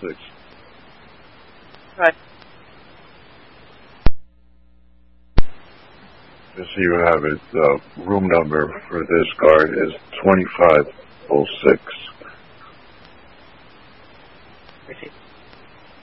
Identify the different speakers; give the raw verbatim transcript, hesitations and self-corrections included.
Speaker 1: six.
Speaker 2: Right.
Speaker 1: Just so you have it, the room number for this guard is twenty-five oh six.